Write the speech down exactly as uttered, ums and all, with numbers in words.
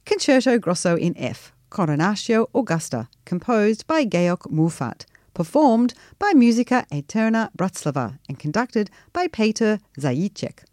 Concerto Grosso in F, Coronatio Augusta, composed by Georg Muffat, performed by Musica Eterna Bratislava and conducted by Peter Zajíček.